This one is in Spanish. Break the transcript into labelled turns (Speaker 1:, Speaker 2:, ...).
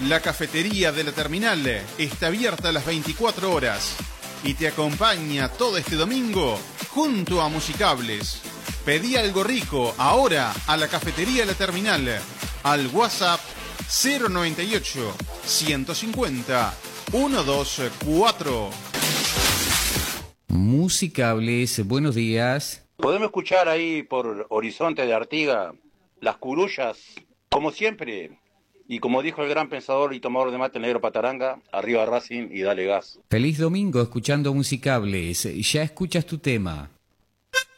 Speaker 1: La cafetería de la terminal está abierta a las 24 horas y te acompaña todo este domingo junto a Musicables. Pedí algo rico ahora a la cafetería de la terminal al WhatsApp 098 150 124.
Speaker 2: Musicables, buenos días.
Speaker 3: Podemos escuchar ahí por Horizonte de Artigas las curullas, como siempre. Y como dijo el gran pensador y tomador de mate, el negro Pataranga, arriba Racing y dale gas.
Speaker 2: Feliz domingo escuchando Musicables. Ya escuchas tu tema.